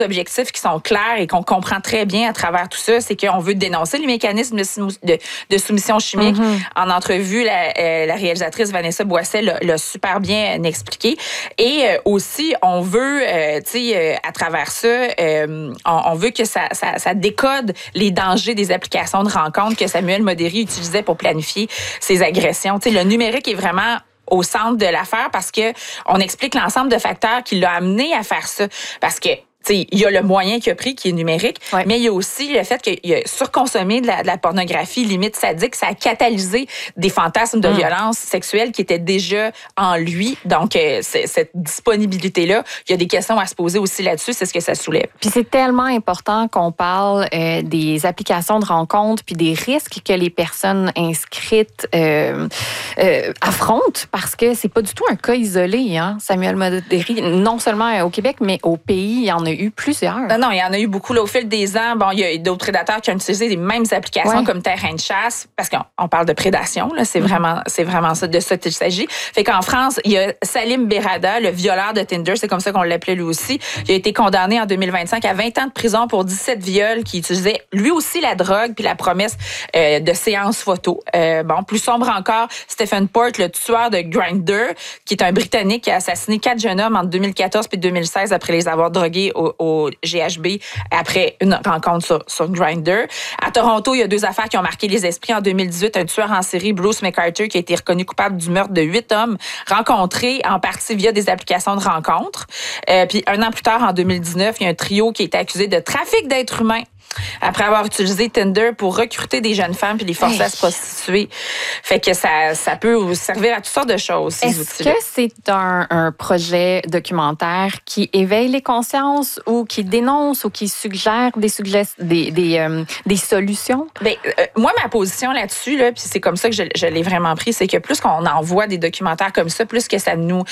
objectifs qui sont clairs et qu'on comprend très bien à travers tout ça, c'est qu'on veut dénoncer les mécanismes de soumission chimique. En entrevue, la réalisatrice Vanessa Boisset l'a super bien expliqué. Et aussi, on veut, à travers ça, on veut que ça décode les dangers des applications de rencontres que Samuel Modéry utilisait pour planifier ses agressions. Tu sais, le numérique est vraiment au centre de l'affaire parce que on explique l'ensemble de facteurs qui l'ont amené à faire ça. Parce que il y a le moyen qu'il a pris qui est numérique, mais il y a aussi le fait qu'il a surconsommé de la pornographie limite sadique. Ça a catalysé des fantasmes de violence sexuelle qui étaient déjà en lui. Donc, cette disponibilité-là, il y a des questions à se poser aussi là-dessus. C'est ce que ça soulève. Puis c'est tellement important qu'on parle des applications de rencontres puis des risques que les personnes inscrites affrontent parce que c'est pas du tout un cas isolé, hein, Samuel Modéry. Non seulement au Québec, mais au pays, il y en a eu plusieurs. Non, il y en a eu beaucoup là, au fil des ans. Bon, il y a d'autres prédateurs qui ont utilisé les mêmes applications comme terrain de chasse, parce qu'on parle de prédation, là, c'est vraiment ça, de ça qu'il s'agit. Fait qu'en France, il y a Salim Berrada, le violeur de Tinder, c'est comme ça qu'on l'appelait lui aussi. Il a été condamné en 2025 à 20 ans de prison pour 17 viols qui utilisaient lui aussi la drogue puis la promesse de séances photo. Plus sombre encore, Stephen Port, le tueur de Grindr, qui est un Britannique qui a assassiné 4 jeunes hommes en 2014 puis 2016 après les avoir drogués au GHB après une rencontre sur Grindr. À Toronto, il y a 2 affaires qui ont marqué les esprits. En 2018, un tueur en série, Bruce McArthur, qui a été reconnu coupable du meurtre de 8 hommes rencontrés en partie via des applications de rencontres. Puis un an plus tard, en 2019, il y a un trio qui a été accusé de trafic d'êtres humains après avoir utilisé Tinder pour recruter des jeunes femmes puis les forcer à se prostituer. Fait que ça peut servir à toutes sortes de choses, ces outils-là. Est-ce que c'est un projet documentaire qui éveille les consciences ou qui dénonce ou qui suggère des solutions? Moi, ma position là-dessus, là, puis c'est comme ça que je l'ai vraiment pris, c'est que plus qu'on envoie des documentaires comme ça, plus que ça nous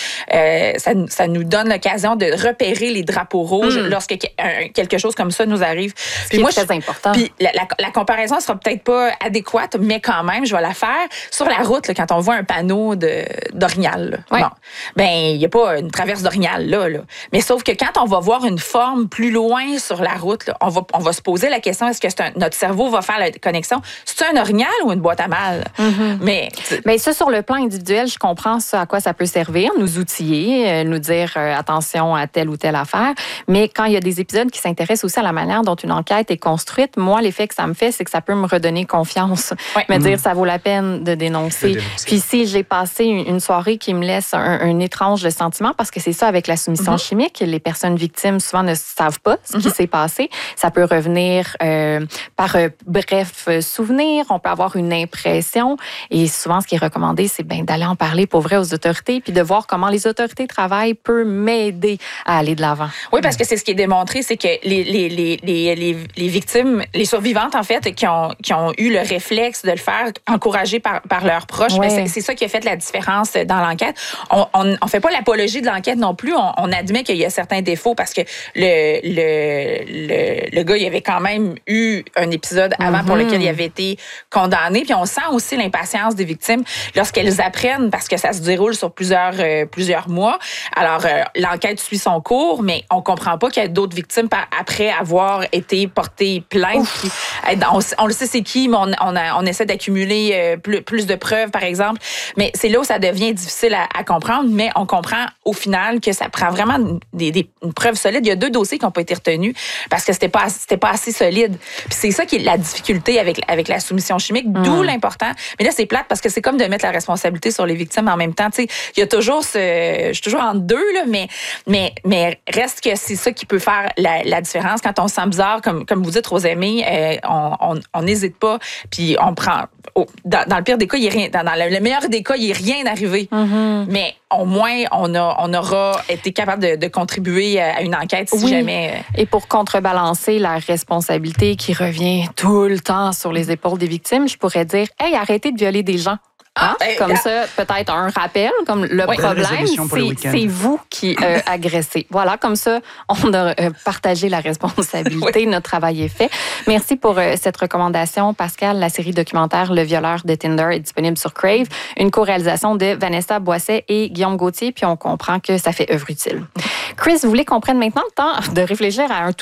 donne l'occasion de repérer les drapeaux rouges lorsque quelque chose comme ça nous arrive. Puis moi, très important. Puis la comparaison sera peut-être pas adéquate, mais quand même, je vais la faire. Sur la route, là, quand on voit un panneau d'orignal, il n'y a pas une traverse d'orignal là. Mais sauf que quand on va voir une forme plus loin sur la route, là, on va se poser la question, est-ce que notre cerveau va faire la connexion? C'est un orignal ou une boîte à mal? Mais ça, sur le plan individuel, je comprends ça, à quoi ça peut servir, nous outiller, nous dire attention à telle ou telle affaire. Mais quand il y a des épisodes qui s'intéressent aussi à la manière dont une enquête est construite, moi, l'effet que ça me fait, c'est que ça peut me redonner confiance. Me dire, ça vaut la peine de dénoncer. Puis si j'ai passé une soirée qui me laisse un étrange sentiment, parce que c'est ça avec la soumission chimique, les personnes victimes souvent ne savent pas ce qui s'est passé. Ça peut revenir par bref souvenir, on peut avoir une impression. Et souvent, ce qui est recommandé, c'est d'aller en parler pour vrai aux autorités, puis de voir comment les autorités travaillent peut m'aider à aller de l'avant. Oui, parce que c'est ce qui est démontré, c'est que les victimes, les survivantes, en fait, qui ont eu le réflexe de le faire, encouragées par leurs proches, mais c'est ça qui a fait la différence dans l'enquête. On fait pas l'apologie de l'enquête non plus. On admet qu'il y a certains défauts parce que le gars, il avait quand même eu un épisode avant pour lequel il avait été condamné. Puis on sent aussi l'impatience des victimes lorsqu'elles apprennent, parce que ça se déroule sur plusieurs mois. Alors, l'enquête suit son cours, mais on comprend pas qu'il y a d'autres victimes après avoir été portées plainte. Puis, on le sait c'est qui, mais on essaie d'accumuler plus de preuves, par exemple. Mais c'est là où ça devient difficile à comprendre, mais on comprend au final que ça prend vraiment une preuve solide. Il y a 2 dossiers qui n'ont pas été retenus parce que c'était pas assez solide. Puis c'est ça qui est la difficulté avec la soumission chimique, d'où l'important. Mais là, c'est plate parce que c'est comme de mettre la responsabilité sur les victimes en même temps. Tu sais, il y a toujours je suis toujours entre deux, là, mais reste que c'est ça qui peut faire la différence. Quand on se sent bizarre, comme vous dites, Rosemée, on n'hésite pas, puis on prend... dans le pire des cas, il y a rien. Dans le meilleur des cas, il n'y a rien arrivé. Mais au moins, on aura été capable de contribuer à une enquête si jamais... Et pour contrebalancer la responsabilité qui revient tout le temps sur les épaules des victimes, je pourrais dire, hey, arrêtez de violer des gens. Comme ça, peut-être un rappel, comme le problème, c'est vous qui agressez. Voilà, comme ça, on a partagé la responsabilité, notre travail est fait. Merci pour cette recommandation, Pascal. La série documentaire Le violeur de Tinder est disponible sur Crave, une co-réalisation de Vanessa Boisset et Guillaume Gauthier, puis on comprend que ça fait œuvre utile. Chris, vous voulez qu'on prenne maintenant le temps de réfléchir à un